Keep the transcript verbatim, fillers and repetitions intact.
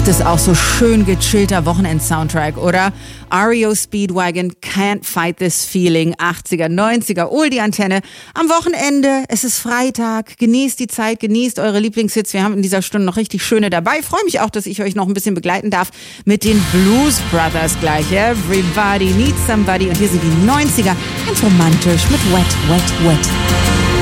Das ist auch so schön gechillter Wochenend-Soundtrack, oder? R E O Speedwagon, Can't Fight This Feeling, achtziger, neunziger, hol die Antenne. Am Wochenende, es ist Freitag, genießt die Zeit, genießt eure Lieblingshits. Wir haben in dieser Stunde noch richtig schöne dabei. Ich freue mich auch, dass ich euch noch ein bisschen begleiten darf mit den Blues Brothers gleich. Everybody needs somebody. Und hier sind die neunziger, ganz romantisch mit Wet, Wet, Wet.